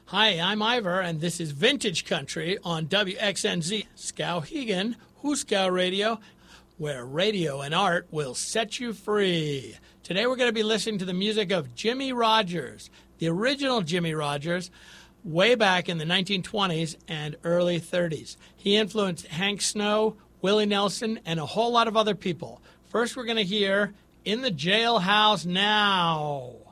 Hi, I'm Ivor, and this is Vintage Country on WXNZ, Skowhegan, Hooskow Radio, where radio and art will set you free. Today we're going to be listening to the music of Jimmie Rodgers, the original Jimmie Rodgers, way back in the 1920s and early 30s. He influenced Hank Snow, Willie Nelson, and a whole lot of other people. First we're going to hear In the Jailhouse Now.